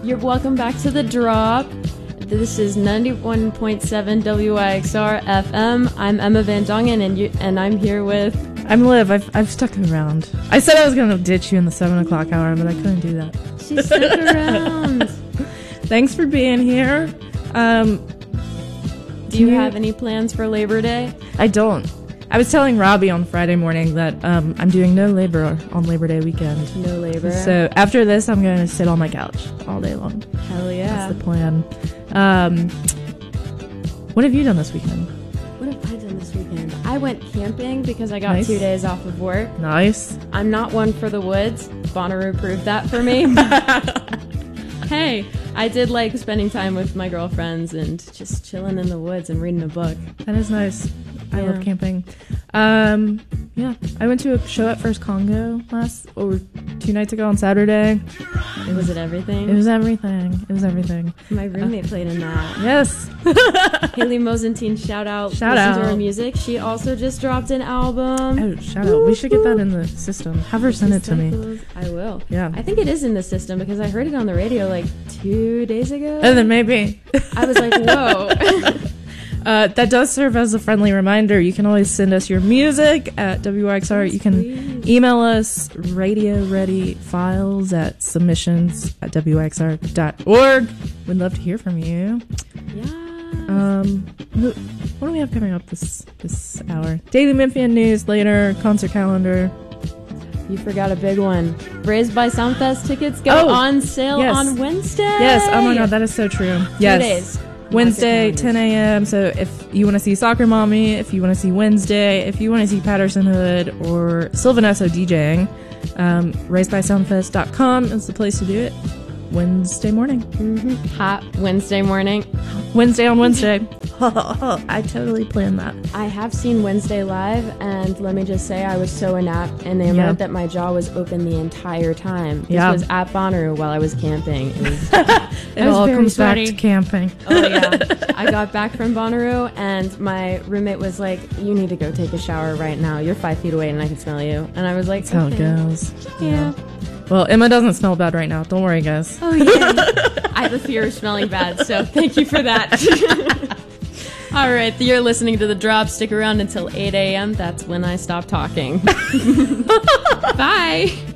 You're welcome back to The Drop. This is 91.7 WIXR FM. I'm Emma Van Dongen, and I'm here with... I'm Liv. I've stuck around. I said I was going to ditch you in the 7 o'clock hour, but I couldn't do that. She stuck around. Thanks for being here. Do you have any plans for Labor Day? I don't. I was telling Robbie on Friday morning that I'm doing no labor on Labor Day weekend. No labor. So after this, I'm going to sit on my couch all day long. Hell yeah. That's the plan. What have you done this weekend? What have I done this weekend? I went camping because I got Nice. 2 days off of work. Nice. I'm not one for the woods. Bonnaroo proved that for me. Hey, I did like spending time with my girlfriends and just chilling in the woods and reading a book. That is nice. I Yeah. love camping. Yeah, I went to a show at First Congo 2 nights ago on Saturday. Was it everything? It was everything. My roommate played in that. Yes. Haley Mosentine, shout out. Shout Listen to out. her music. She also just dropped an album. Oh, shout out. We should get that in the system. Have her send it to me. I will. Yeah. I think it is in the system because I heard it on the radio like 2 days ago. And then maybe. I was like, whoa. That does serve as a friendly reminder. You can always send us your music at WXR. You can email us radio-ready-files at submissions@wxr.org. We'd love to hear from you. Yeah. What do we have coming up this hour? Daily Memphian news later, concert calendar. You forgot a big one. Raised by Soundfest tickets go on sale on Wednesday. Yes, oh my god, that is so true. 2 days. Wednesday, 10 a.m. So if you want to see Soccer Mommy, if you want to see Wednesday, if you want to see Patterson Hood or Sylvanesso DJing, raisedbysoundfest.com is the place to do it. Wednesday morning. Mm-hmm. Hot Wednesday morning. Wednesday on Wednesday. I totally planned that. I have seen Wednesday live, and let me just say I was so enamored that my jaw was open the entire time. This was at Bonnaroo while I was camping. It was, it all comes back to camping. Oh yeah. I got back from Bonnaroo, and my roommate was like, "You need to go take a shower right now. You're 5 feet away, and I can smell you." And I was like, "That's how it goes." Yeah. Well, Emma doesn't smell bad right now. Don't worry, guys. Oh yeah. I have a fear of smelling bad, so thank you for that. All right, you're listening to The Drop. Stick around until 8 a.m. That's when I stop talking. Bye.